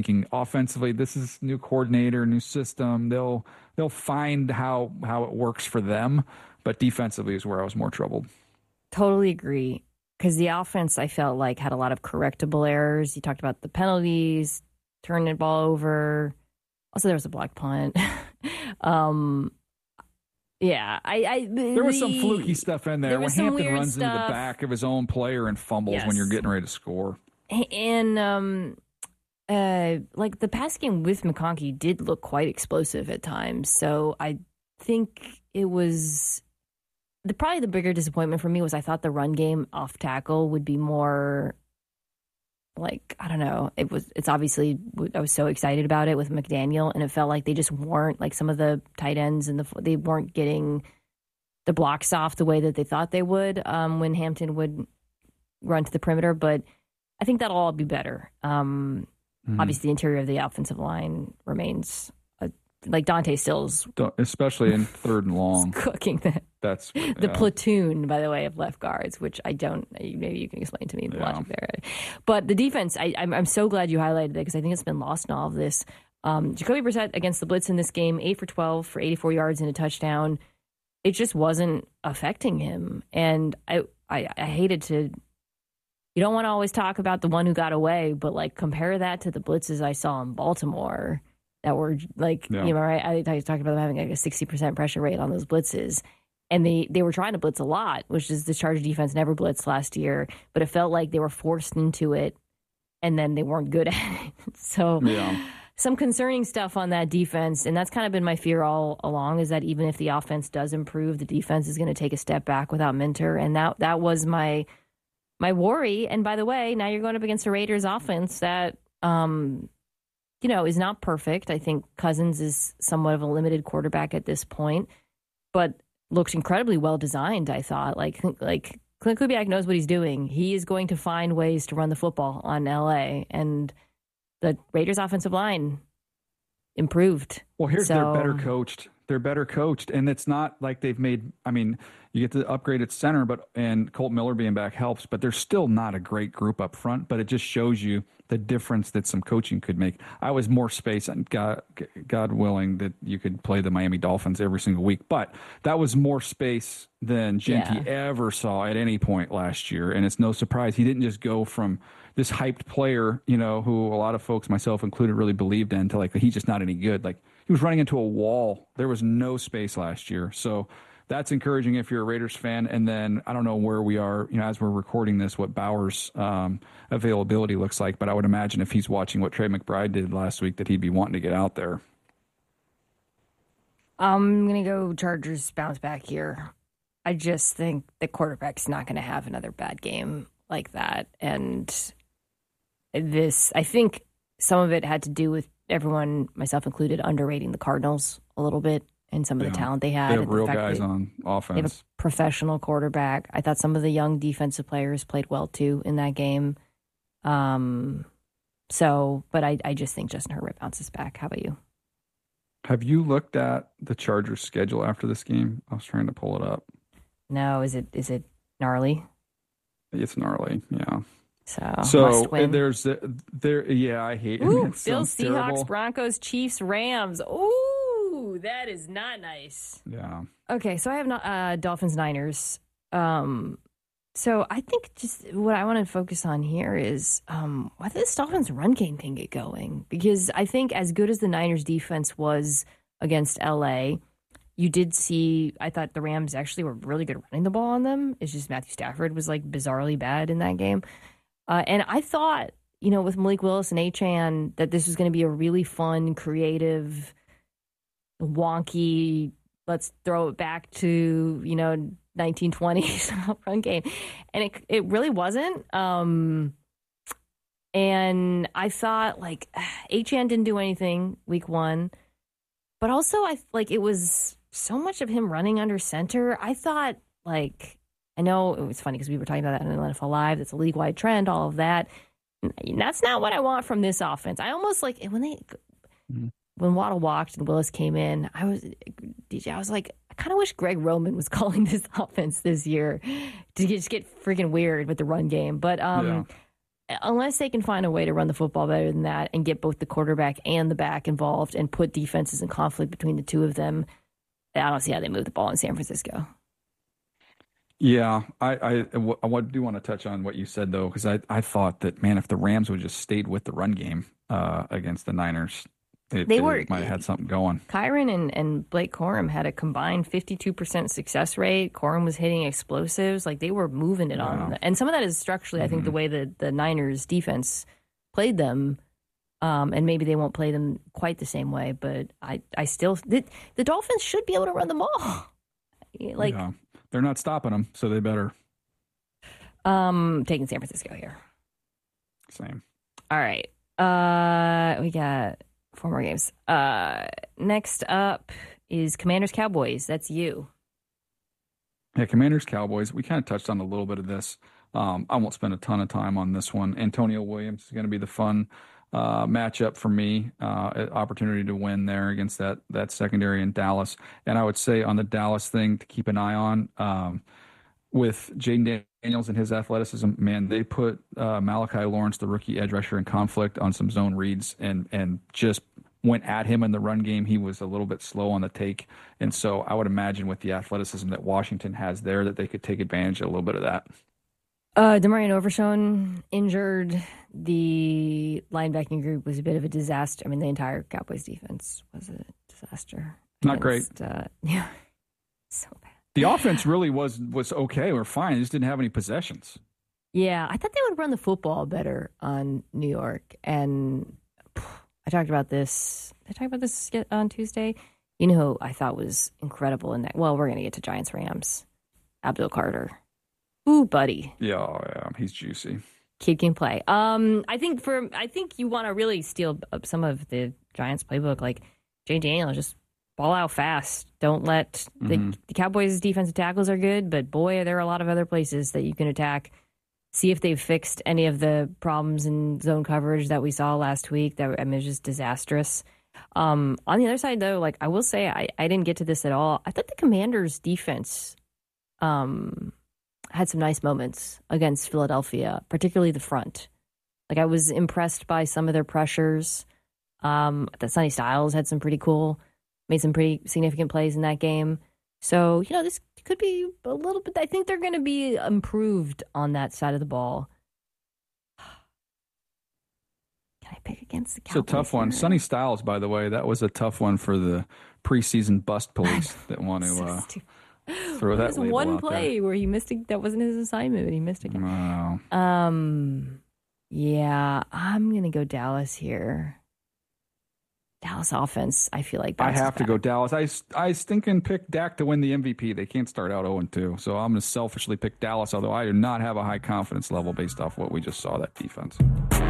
thinking offensively, this is new coordinator, new system. They'll find how it works for them. But defensively is where I was more troubled. Totally agree. Because the offense, I felt like, had a lot of correctable errors. You talked about the penalties, turning the ball over. Also, there was a block punt. Yeah, there was some fluky stuff in there when Hampton runs into the back of his own player and fumbles when you're getting ready to score. And like the pass game with McConkey did look quite explosive at times. So I think it was probably the bigger disappointment for me was I thought the run game off tackle would be more like, I don't know. It's obviously, I was so excited about it with McDaniel, and it felt like they just weren't, like some of the tight ends and they weren't getting the blocks off the way that they thought they would when Hampton would run to the perimeter. But I think that'll all be better. Obviously, the interior of the offensive line remains like Dante Stills, especially in third and long, cooking that. That's the platoon, by the way, of left guards, which I don't. Maybe you can explain to me the logic there. But the defense, I'm so glad you highlighted it because I think it's been lost in all of this. Jacoby Brissett against the blitz in this game, 8 for 12 for 84 yards and a touchdown. It just wasn't affecting him, and I hated to. You don't want to always talk about the one who got away, but like compare that to the blitzes I saw in Baltimore that were like, right? I talked about them having like a 60% pressure rate on those blitzes. And they were trying to blitz a lot, which is the Charger defense never blitzed last year, but it felt like they were forced into it and then they weren't good at it. So some concerning stuff on that defense. And that's kind of been my fear all along is that even if the offense does improve, the defense is going to take a step back without Minter. And that was my worry. And by the way, now you're going up against a Raiders offense that, is not perfect. I think Cousins is somewhat of a limited quarterback at this point, but looks incredibly well designed, I thought. Like Clint Kubiak knows what he's doing. He is going to find ways to run the football on LA, and the Raiders offensive line improved. Well, they're better coached. They're better coached, and it's not like they've made. I mean, you get the upgrade at center, and Colt Miller being back helps, but they're still not a great group up front. But it just shows you the difference that some coaching could make. I was more space, and God willing that you could play the Miami Dolphins every single week, but that was more space than Genty ever saw at any point last year, and it's no surprise he didn't just go from this hyped player, who a lot of folks, myself included, really believed in, to like he's just not any good. Like he was running into a wall. There was no space last year, so. That's encouraging if you're a Raiders fan. And then I don't know where we are, as we're recording this, what Bauer's availability looks like. But I would imagine if he's watching what Trey McBride did last week, that he'd be wanting to get out there. I'm going to go Chargers bounce back here. I just think the quarterback's not going to have another bad game like that. And I think some of it had to do with everyone, myself included, underrating the Cardinals a little bit. And some of the talent they had. They have real guys on offense. They have a professional quarterback. I thought some of the young defensive players played well, too, in that game. But I just think Justin Herbert bounces back. How about you? Have you looked at the Chargers' schedule after this game? I was trying to pull it up. No, is it gnarly? It's gnarly, yeah. So there's I hate it. Bills, Seahawks, terrible. Broncos, Chiefs, Rams. Ooh, that is not nice. Yeah. Okay, so I have Dolphins, Niners. So I think just what I want to focus on here is whether this Dolphins run game can get going. Because I think as good as the Niners defense was against LA, you did see, I thought the Rams actually were really good running the ball on them. It's just Matthew Stafford was like bizarrely bad in that game. And I thought, with Malik Willis and Achane, that this was going to be a really fun, creative, wonky, let's throw it back to, 1920s run game. And it really wasn't. And I thought, Achane didn't do anything week one. But also, it was so much of him running under center. I thought, I know it was funny because we were talking about that in NFL Live. That's a league-wide trend, all of that. That's not what I want from this offense. I almost when Waddle walked and Willis came in, I was like, I kind of wish Greg Roman was calling this offense this year to just get freaking weird with the run game. But unless they can find a way to run the football better than that and get both the quarterback and the back involved and put defenses in conflict between the two of them, I don't see how they move the ball in San Francisco. Yeah, I do want to touch on what you said, though, because I thought that, man, if the Rams would just stayed with the run game against the Niners, they might have had something going. Kyren and Blake Corum had a combined 52% success rate. Corum was hitting explosives. Like, they were moving it on. And some of that is structurally, I think, the way that the Niners defense played them. And maybe they won't play them quite the same way, but I still the Dolphins should be able to run the ball. Like, yeah. They're not stopping them, so they better. Taking San Francisco here. Same. All right. We got 4 more games. Next up is Commanders Cowboys. That's you. Yeah, Commanders Cowboys. We kind of touched on a little bit of this. I won't spend a ton of time on this one. Antonio Williams is going to be the fun matchup for me. Opportunity to win there against that secondary in Dallas. And I would say on the Dallas thing to keep an eye on with Jaden Daniels and his athleticism, man, they put Malachi Lawrence, the rookie edge rusher, in conflict on some zone reads and just went at him in the run game. He was a little bit slow on the take. And so I would imagine with the athleticism that Washington has there that they could take advantage of a little bit of that. DeMarion Overshown injured. The linebacking group was a bit of a disaster. I mean, the entire Cowboys defense was a disaster. Not great. Yeah, so bad. The offense really was okay or fine. They just didn't have any possessions. Yeah, I thought they would run the football better on New York. And I talked about this. Did I talk about this on Tuesday? You know who I thought was incredible in that? Well, we're going to get to Giants-Rams. Abdul Carter. Ooh, buddy. Yeah, he's juicy. Kid can play. I think you want to really steal up some of the Giants playbook. Like Jay Daniels, just ball out fast. Don't let the Cowboys' defensive tackles are good, but boy, there are a lot of other places that you can attack. See if they've fixed any of the problems in zone coverage that we saw last week. That I mean, it was just disastrous. On the other side, though, like I will say, I didn't get to this at all. I thought the Commanders' defense had some nice moments against Philadelphia, particularly the front. Like I was impressed by some of their pressures. That Sonny Styles had some made some pretty significant plays in that game. So, this could be a little bit, I think they're going to be improved on that side of the ball. Can I pick against the Cowboys? It's a tough one. Sonny Styles, by the way, that was a tough one for the preseason bust police that want to throw that label one out play there. Where he missed that wasn't his assignment, but he missed it. Wow. Yeah, I'm going to go Dallas here. Dallas offense, I feel like I have to go Dallas. I stinking pick Dak to win the MVP. They can't start out 0-2, so I'm going to selfishly pick Dallas, although I do not have a high confidence level based off what we just saw, that defense.